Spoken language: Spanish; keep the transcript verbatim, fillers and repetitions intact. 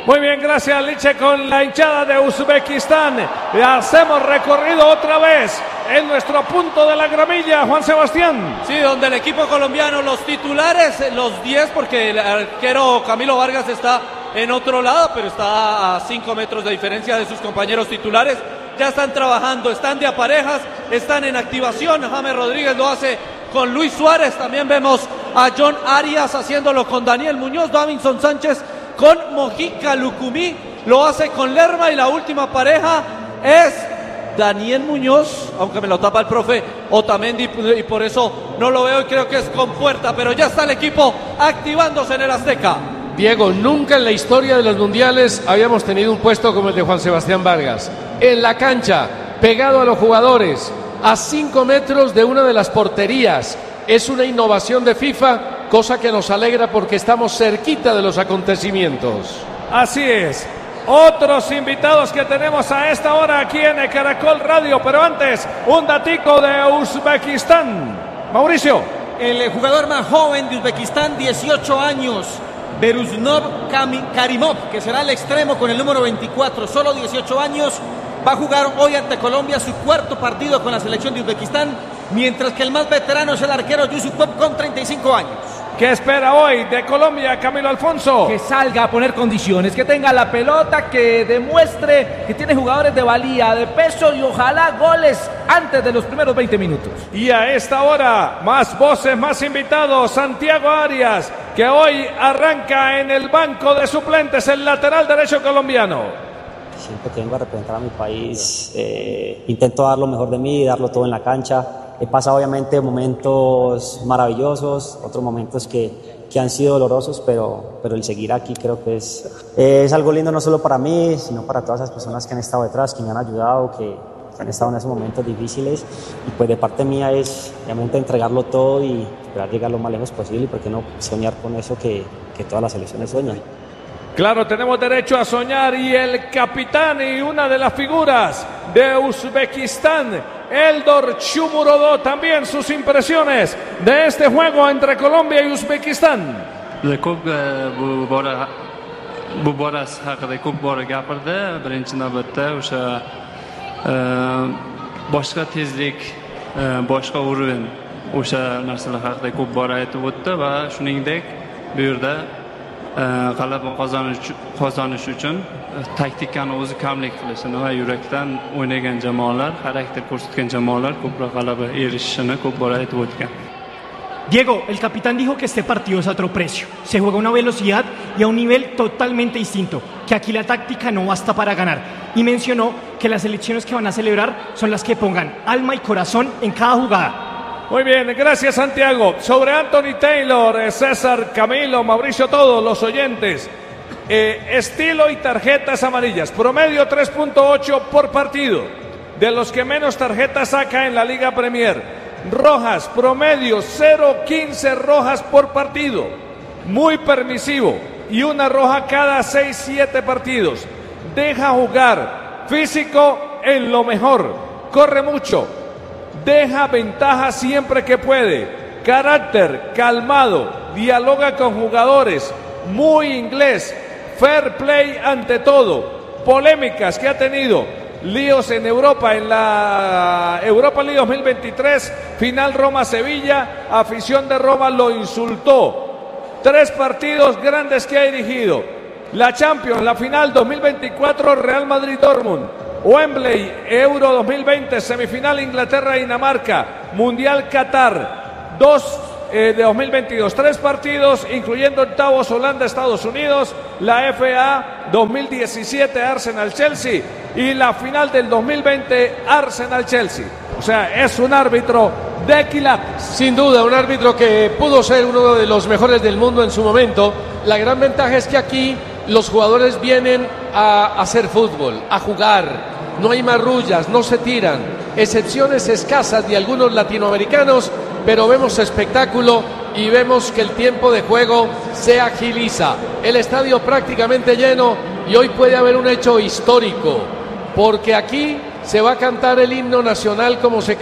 Muy bien, gracias Liche con la hinchada de Uzbekistán. Hacemos recorrido otra vez en nuestro punto de la gramilla, Juan Sebastián. Sí, donde el equipo colombiano, los titulares, los diez, porque el arquero Camilo Vargas está en otro lado, pero está a cinco metros de diferencia de sus compañeros titulares. Ya están trabajando, están de a parejas, están en activación. James Rodríguez lo hace con Luis Suárez. También vemos a John Arias haciéndolo con Daniel Muñoz. Davinson Sánchez con Mojica Lucumí lo hace con Lerma, y la última pareja es Daniel Muñoz, aunque me lo tapa el profe Otamendi y por eso no lo veo y creo que es con Puerta, pero ya está el equipo activándose en el Azteca. Diego, nunca en la historia de los mundiales habíamos tenido un puesto como el de Juan Sebastián Vargas, en la cancha, pegado a los jugadores, a cinco metros de una de las porterías. Es una innovación de FIFA, cosa que nos alegra porque estamos cerquita de los acontecimientos. Así es. Otros invitados que tenemos a esta hora aquí en Caracol Radio, pero antes, un datico de Uzbekistán. Mauricio. El jugador más joven de Uzbekistán, dieciocho años, Beruznov Karimov, que será el extremo con el número veinticuatro, solo dieciocho años, va a jugar hoy ante Colombia su cuarto partido con la selección de Uzbekistán, mientras que el más veterano es el arquero Yusupov con treinta y cinco años. ¿Qué espera hoy de Colombia, Camilo Alfonso? Que salga a poner condiciones, que tenga la pelota, que demuestre que tiene jugadores de valía, de peso y ojalá goles antes de los primeros veinte minutos. Y a esta hora, más voces, más invitados. Santiago Arias, que hoy arranca en el banco de suplentes, el lateral derecho colombiano. Siempre que vengo a representar a mi país, eh, intento dar lo mejor de mí, darlo todo en la cancha. He pasado obviamente momentos maravillosos, otros momentos que, que han sido dolorosos, pero, pero el seguir aquí creo que es, es algo lindo no solo para mí, sino para todas las personas que han estado detrás, que me han ayudado, que, que han estado en esos momentos difíciles. Y pues de parte mía es obviamente entregarlo todo y esperar llegar lo más lejos posible, y por qué no soñar con eso que, que todas las selecciones sueñan. Claro, tenemos derecho a soñar, y el capitán y una de las figuras de Uzbekistán, Eldor Shomurodov, también sus impresiones de este juego entre Colombia y Uzbekistán. Bu bora bu borasi haqida ko'p bora gapirdi. Birinchi navbatda o'sha boshqa tezlik, boshqa urin, o'sha narsalar haqida ko'p bora aytib o'tdi va shuningdek bu yerda g'alaba qozonish qozonish uchun taktikani o'zi kamlik qilishini va yurakdan o'ynagan jamoalar, xarakter ko'rsatgan jamoalar ko'proq g'alaba erishishini ko'p bora aytib o'tgan. Diego, el capitán dijo que este partido es a otro precio. Se juega a una velocidad y a un nivel totalmente distinto, que aquí la táctica no basta para ganar. Y mencionó que las elecciones que van a celebrar son las que pongan alma y corazón en cada jugada. Muy bien, gracias Santiago. Sobre Anthony Taylor, César, Camilo, Mauricio, todos los oyentes. Eh, estilo y tarjetas amarillas. Promedio tres punto ocho por partido. De los que menos tarjetas saca en la Liga Premier. Rojas, promedio cero punto quince rojas por partido. Muy permisivo. Y una roja cada seis siete partidos. Deja jugar. Físico en lo mejor. Corre mucho. Deja ventaja siempre que puede. Carácter calmado. Dialoga con jugadores. Muy inglés. Fair play ante todo. Polémicas que ha tenido. Líos en Europa, en la Europa League dos mil veintitrés. Final Roma-Sevilla. Afición de Roma lo insultó. Tres partidos grandes que ha dirigido. La Champions, la final dos mil veinticuatro, Real Madrid-Dortmund. Wembley, Euro dos mil veinte, semifinal Inglaterra-Dinamarca, Mundial Qatar, dos eh, de dos mil veintidós, tres partidos, incluyendo octavos Holanda-Estados Unidos, la F A dos mil diecisiete Arsenal-Chelsea y la final del dos mil veinte Arsenal-Chelsea. O sea, es un árbitro de quilates. Sin duda, un árbitro que pudo ser uno de los mejores del mundo en su momento. La gran ventaja es que aquí los jugadores vienen a hacer fútbol, a jugar. No hay marrullas, no se tiran. Excepciones escasas de algunos latinoamericanos, pero vemos espectáculo y vemos que el tiempo de juego se agiliza. El estadio prácticamente lleno y hoy puede haber un hecho histórico, porque aquí se va a cantar el himno nacional como se